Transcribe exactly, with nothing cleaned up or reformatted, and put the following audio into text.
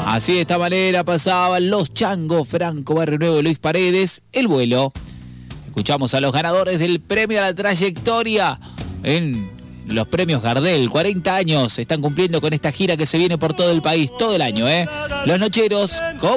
Así de esta manera pasaban los Changos, Franco Barrio Nuevo y Luis Paredes, El Vuelo. Escuchamos a los ganadores del premio a la trayectoria en los premios Gardel. cuarenta años están cumpliendo con esta gira que se viene por todo el país, todo el año, ¿eh? Los Nocheros,